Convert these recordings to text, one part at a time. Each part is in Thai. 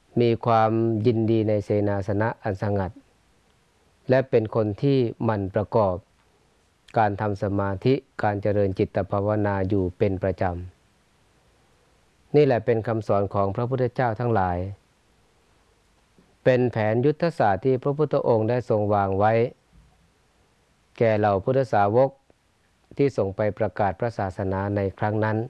มีความยินดีในเสนาสนะอันสงัดและเป็นคนที่หมั่นประกอบการทำสมาธิการเจริญจิตภาวนาอยู่เป็นประจำนี่แหละเป็นคำสอนของพระพุทธเจ้าทั้งหลายเป็นแผนยุทธศาสตร์ที่พระพุทธองค์ได้ทรงวางไว้แก่เหล่าพุทธสาวกที่ส่งไปประกาศพระศาสนาในครั้งนั้น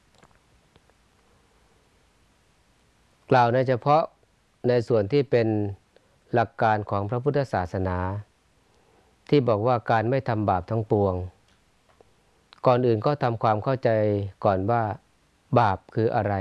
กล่าวในเฉพาะในส่วนที่เป็นหลักการของพระพุทธศาสนาที่บอกว่าการไม่ทำบาปทั้งปวงก่อนอื่นก็ทำความเข้าใจก่อนว่าบาปคืออะไร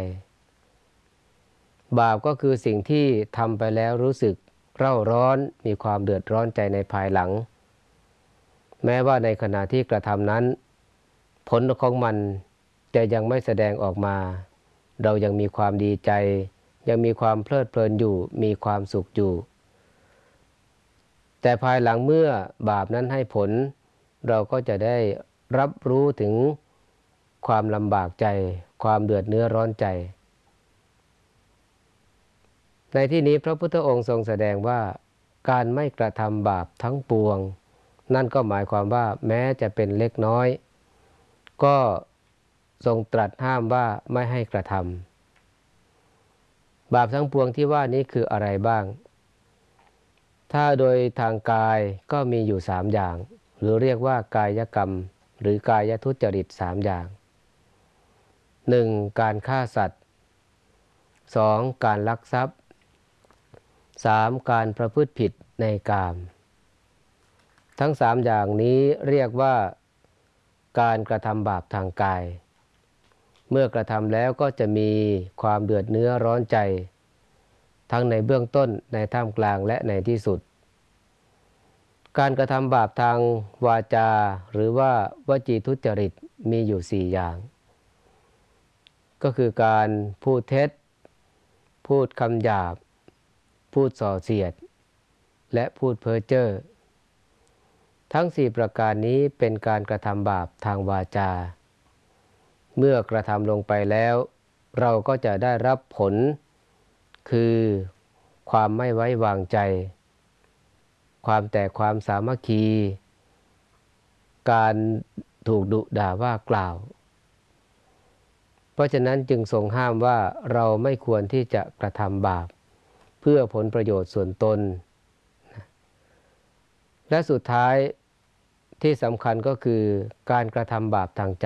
บาปก็คือสิ่งที่ทำไปแล้วรู้สึกเร่าร้อนมีความเดือดร้อนใจในภายหลังแม้ว่าในขณะที่กระทำนั้นผลของมันจะยังไม่แสดงออกมาเรายังมีความดีใจยังมีความเพลิดเพลินอยู่มีความสุขอยู่แต่ภายหลังเมื่อบาปนั้นให้ผลเราก็จะได้รับรู้ถึงความลำบากใจความเดือดเนื้อร้อนใจในที่นี้พระพุทธองค์ทรงแสดงว่าการไม่กระทำบาปทั้งปวงนั่นก็หมายความว่าแม้จะเป็นเล็กน้อยก็ทรงตรัสห้ามว่าไม่ให้กระทำบาปทั้งปวงที่ว่านี้คืออะไรบ้างถ้าโดยทางกายก็มีอยู่3อย่างหรือเรียกว่ากายกรรมหรือกายทุจริต3อย่าง 1. การฆ่าสัตว์ 2. การลักทรัพย์ 3. การประพฤติผิดในกามทั้ง3อย่างนี้เรียกว่าการกระทำบาปทางกายเมื่อกระทำแล้วก็จะมีความเดือดเนื้อร้อนใจทั้งในเบื้องต้นในท่ามกลางและในที่สุดการกระทำบาปทางวาจาหรือว่าวจีทุจริตมีอยู่4อย่างก็คือการพูดเท็จพูดคำหยาบพูดส่อเสียดและพูดเพ้อเจ้อทั้ง4ประการนี้เป็นการกระทำบาปทางวาจาเมื่อกระทำลงไปแล้วเราก็จะได้รับผลคือความไม่ไว้วางใจความแตกความสามัคคีการถูกดุด่าว่ากล่าวเพราะฉะนั้นจึงทรงห้ามว่าเราไม่ควรที่จะกระทำบาปเพื่อผลประโยชน์ส่วนตนและสุดท้ายที่สำคัญก็คือการกระทำบาปทางใจ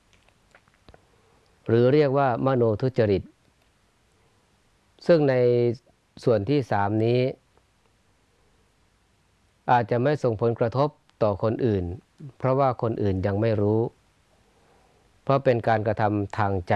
หรือเรียกว่ามโนทุจริตซึ่งในส่วนที่3นี้อาจจะไม่ส่งผลกระทบต่อคนอื่นเพราะว่าคนอื่นยังไม่รู้เพราะเป็นการกระทำทางใจ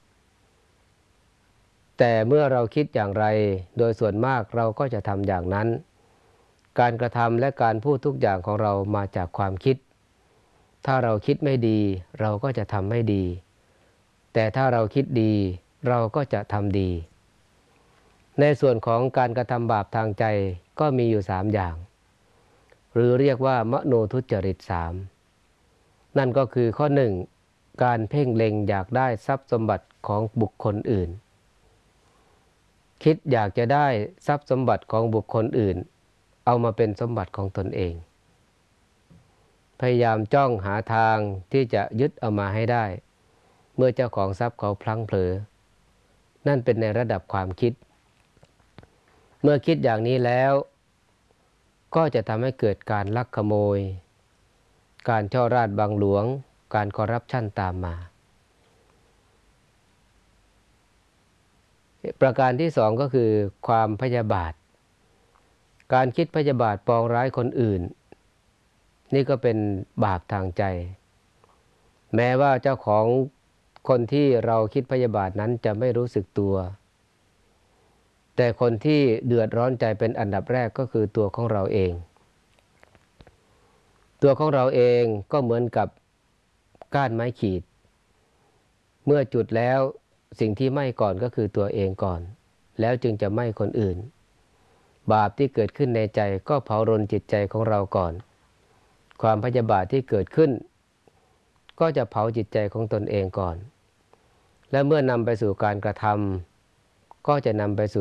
แต่เมื่อเราคิดอย่างไรโดยส่วนมากเราก็จะทำอย่างนั้นการกระทำและการพูดทุกอย่างของเรามาจากความคิดถ้าเราคิดไม่ดีเราก็จะทำไม่ดีแต่ถ้าเราคิดดีเราก็จะทำดีในส่วนของการกระทำบาปทางใจก็มีอยู่3อย่างหรือเรียกว่ามโนทุจริต3นั่นก็คือข้อ1การเพ่งเล็งอยากได้ทรัพย์สมบัติของบุคคลอื่นคิดอยากจะได้ทรัพย์สมบัติของบุคคลอื่นเอามาเป็นสมบัติของตนเองพยายามจ้องหาทางที่จะยึดเอามาให้ได้เมื่อเจ้าของทรัพย์เขาพลั้งเผลอนั่นเป็นในระดับความคิดเมื่อคิดอย่างนี้แล้วก็จะทำให้เกิดการลักขโมยการช่อราชบังหลวงการคอร์รัปชันตามมาประการที่2ก็คือความพยาบาทการคิดพยาบาทปองร้ายคนอื่นนี่ก็เป็นบาปทางใจแม้ว่าเจ้าของคนที่เราคิดพยาบาทนั้นจะไม่รู้สึกตัวแต่คนที่เดือดร้อนใจเป็นอันดับแรกก็คือตัวของเราเองตัวของเราเองก็เหมือนกับก้านไม้ขีดเมื่อจุดแล้วสิ่งที่ไหม้ก่อนก็คือตัวเองก่อนแล้วจึงจะไหม้คนอื่นบาปที่เกิดขึ้นในใจก็เผารนจิตใจของเราก่อนความพยาบาทที่เกิดขึ้นก็จะเผาจิตใจของตนเองก่อนและเมื่อนำไปสู่การกระทำก็จะนำไปสู่